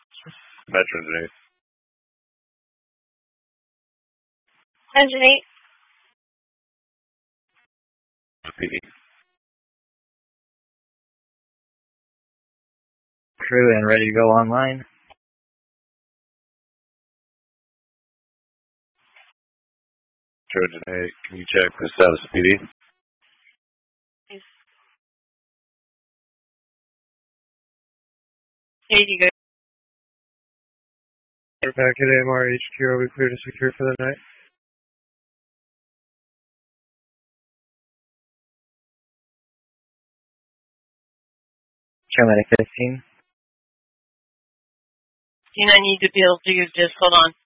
Metro 8. Engine 8. PD. Crew and ready to go online. Trojan 8, can you check the status of PD? Yes. Here you go. We're back at AMR HQ. Are we clear to secure for the night? Paramedic 15. I need to be able to just hold on.